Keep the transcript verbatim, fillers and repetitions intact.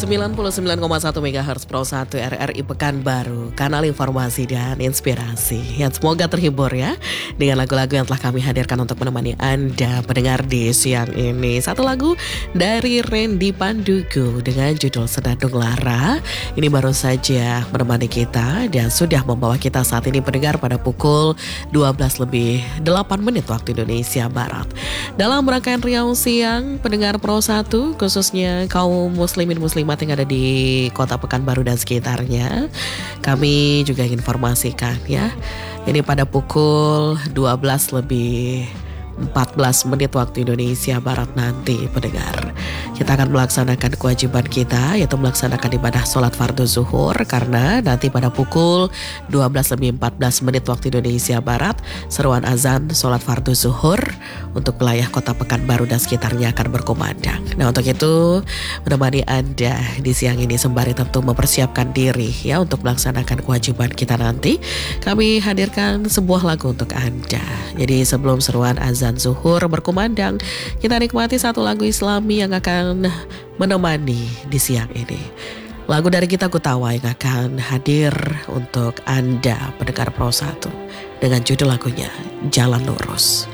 sembilan puluh sembilan koma satu megahertz Pro satu R R I Pekanbaru, kanal informasi dan inspirasi yang semoga terhibur ya dengan lagu-lagu yang telah kami hadirkan untuk menemani Anda pendengar di siang ini. Satu lagu dari Randy Pandugo dengan judul Senandung Lara. Ini baru saja menemani kita dan sudah membawa kita saat ini pendengar pada pukul dua belas lebih delapan menit waktu Indonesia Barat. Dalam rangkaian Riau Siang pendengar Pro satu, khususnya kaum muslimin muslimat yang ada di kota Pekanbaru dan sekitarnya, kami juga ingin informasikan ya, ini pada pukul dua belas lebih empat belas menit waktu Indonesia Barat nanti pendengar, kita akan melaksanakan kewajiban kita, yaitu melaksanakan ibadah sholat fardu zuhur, karena nanti pada pukul dua belas lebih empat belas menit waktu Indonesia Barat seruan azan sholat fardu zuhur untuk wilayah kota Pekanbaru dan sekitarnya akan berkumandang. Nah, untuk itu menemani Anda di siang ini sembari tentu mempersiapkan diri ya untuk melaksanakan kewajiban kita nanti, kami hadirkan sebuah lagu untuk Anda. Jadi sebelum seruan azan zuhur berkumandang, kita nikmati satu lagu Islami yang akan menemani di siang ini. Lagu dari Gita Gutawa yang akan hadir untuk Anda pendengar Pro satu dengan judul lagunya Jalan Lurus.